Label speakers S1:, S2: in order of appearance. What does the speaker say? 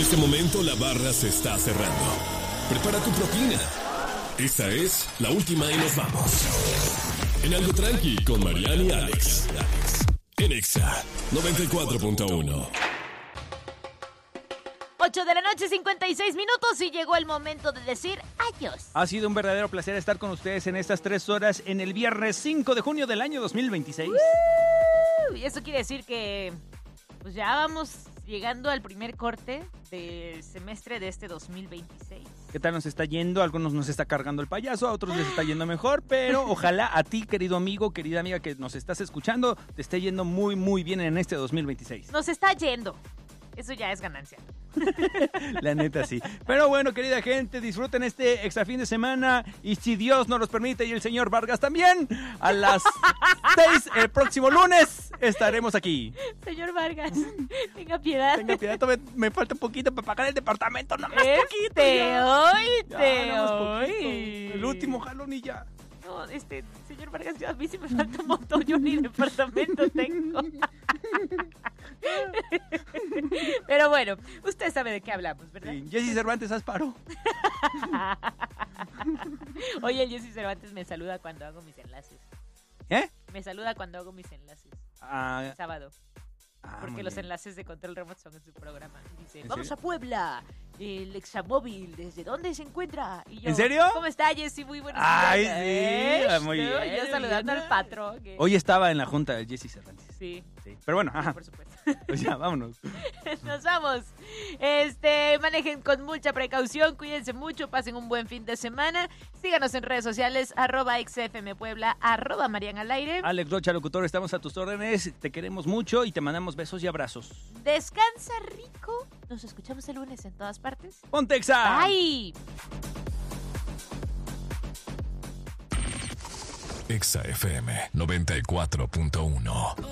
S1: este momento la barra se está cerrando. Prepara tu propina. Esta es la última y nos vamos. En Algo Tranqui con Mariana y Alex. En Exa 94.1.
S2: 8 de la noche, 56 minutos y llegó el momento de decir adiós.
S3: Ha sido un verdadero placer estar con ustedes en estas 3 horas en el viernes 5 de junio del año 2026.
S2: Y eso quiere decir que pues ya vamos llegando al primer corte del semestre de este 2026.
S3: ¿Qué tal nos está yendo? A algunos nos está cargando el payaso, a otros les está yendo mejor, pero ojalá a ti, querido amigo, querida amiga que nos estás escuchando, te esté yendo muy, muy bien en este 2026.
S2: Nos está yendo. Eso ya es ganancia.
S3: La neta, sí. Pero bueno, querida gente, disfruten este extra fin de semana y si Dios nos los permite y el señor Vargas también, a las 6 el próximo lunes estaremos aquí.
S2: Señor Vargas, tenga piedad.
S3: Tenga piedad, todavía me falta un poquito para pagar el departamento, nada más poquito. El último jalón y ya.
S2: No, señor Vargas, a mí sí me falta un montón, yo ni departamento tengo. Pero bueno, usted sabe de qué hablamos, ¿verdad?
S3: Sí, Jessy Cervantes, haz paro.
S2: Oye, el Jessy Cervantes me saluda cuando hago mis enlaces.
S3: ¿Eh?
S2: Me saluda cuando hago mis enlaces. El sábado. Porque los enlaces de Control Remoto son en su programa. Dice, vamos a Puebla, el examóvil, ¿desde dónde se encuentra? Y yo,
S3: ¿en serio?
S2: ¿Cómo está, Jessy? Muy buenos
S3: días.
S2: Ay,
S3: sí, muy bien.
S2: Yo saludando al patrón.
S3: Hoy estaba en la junta de Jessy Cervantes.
S2: Sí.
S3: Pero bueno, ajá.
S2: Sí, por supuesto.
S3: Pues ya, vámonos.
S2: Nos vamos. Manejen con mucha precaución, cuídense mucho, pasen un buen fin de semana. Síganos en redes sociales, @XFMPuebla, @MarianAlAire.
S3: Alex Rocha, locutor, estamos a tus órdenes. Te queremos mucho y te mandamos besos y abrazos.
S2: Descansa rico. Nos escuchamos el lunes en todas partes.
S3: ¡Ponte Exa!
S2: ¡Bye!
S1: Exa FM 94.1.